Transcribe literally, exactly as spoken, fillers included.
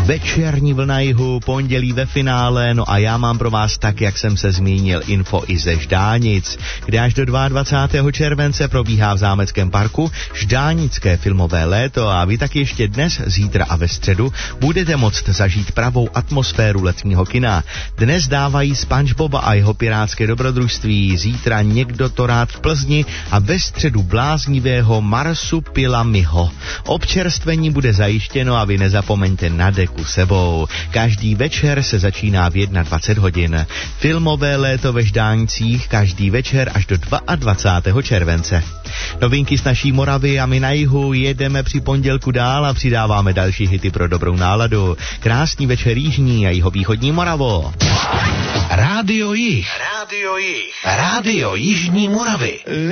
Večerní vlna jihu, pondělí ve finále, no a já mám pro vás, tak jak jsem se zmínil, info i ze Ždánic, kde až do dvacátého druhého července probíhá v Zámeckém parku ždánické filmové léto a vy tak ještě dnes, zítra a ve středu budete moct zažít pravou atmosféru letního kina. Dnes dávají SpongeBoba a jeho pirátské dobrodružství, zítra Někdo to rád v Plzni a ve středu bláznivého Marsupilamiho. Občerstvení bude zajištěno a vy nezapomeňte na deku sebou. Každý večer se začíná v dvacet jedna hodin. Filmové léto ve Ždánicích každý večer až do dvacátého druhého července. Novinky z naší Moravy a my na jihu jedeme při pondělku dál a přidáváme další hity pro dobrou náladu. Krásný večer jižní a jihovýchodní Moravo. Rádio Jih. Rádio Jih. Rádio Jižní Moravy.